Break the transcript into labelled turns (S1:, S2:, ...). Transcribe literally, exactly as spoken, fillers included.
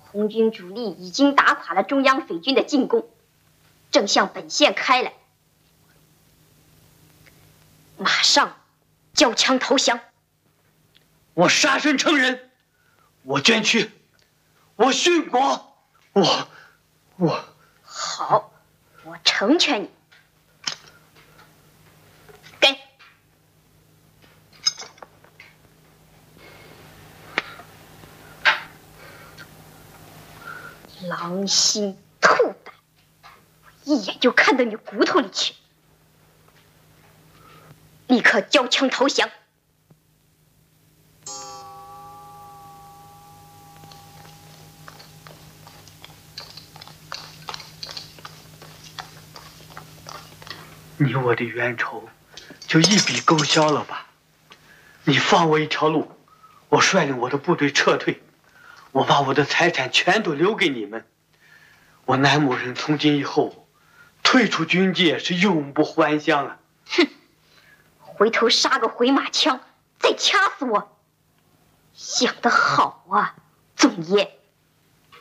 S1: 红军主力已经打垮了中央匪军的进攻，正向本线开来。马上交枪投降！
S2: 我杀身成仁，我捐躯，我殉国，我我
S1: 好，我成全你。给。狼心兔胆，我一眼就看到你骨头里去。立刻交枪投降！
S2: 你我的冤仇就一笔勾销了吧？你放我一条路，我率领我的部队撤退，我把我的财产全都留给你们。我南牧人从今以后退出军界，是永不还乡啊！
S1: 哼，回头杀个回马枪，再掐死我！想得好啊，总爷。